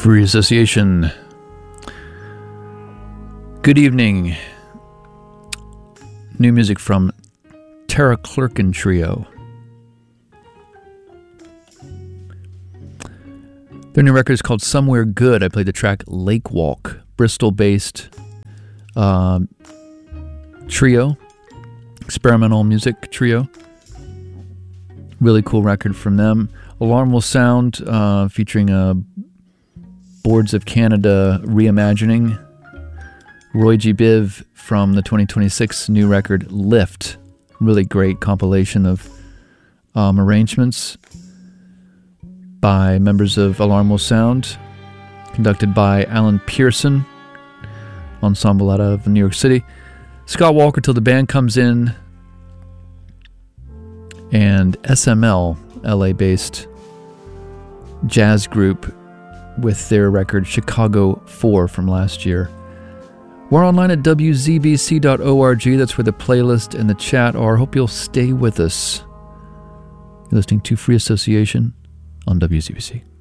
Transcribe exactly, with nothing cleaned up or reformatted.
Free Association. Good evening. New music from Tara Clerkin Trio. Their new record is called Somewhere Good. I played the track Lake Walk, Bristol-based uh, trio, experimental music trio. Really cool record from them. Alarm Will Sound, uh, featuring a Boards of Canada reimagining. Roy G. Biv from the twenty twenty-six new record Lift. Really great compilation of um, arrangements by members of Alarm Will Sound, conducted by Alan Pearson, ensemble out of New York City. Scott Walker till the band comes in, and S M L, L A-based jazz group with their record Chicago four from last year. We're online at w z b c dot org. That's where the playlist and the chat are. Hope you'll stay with us. You're listening to Free Association on W Z B C.